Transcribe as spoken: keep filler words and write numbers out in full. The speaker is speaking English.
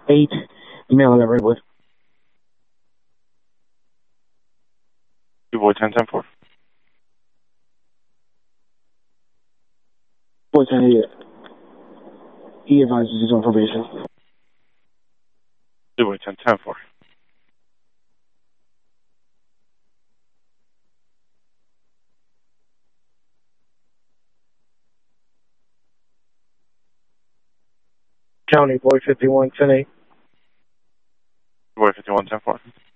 eight, the male I got rid with. Two boy ten ten four. Boy ten eight. He advises he's on probation. Two boy ten ten four. County, boy fifty-one, ten eight. Two boy fifty one ten four.